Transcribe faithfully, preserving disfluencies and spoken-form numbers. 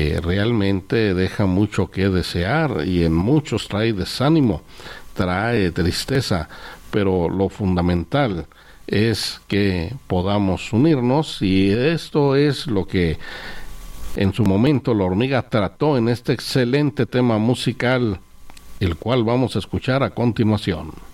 que realmente deja mucho que desear y en muchos trae desánimo, trae tristeza, pero lo fundamental es que podamos unirnos, y esto es lo que en su momento La Hormiga trató en este excelente tema musical, el cual vamos a escuchar a continuación.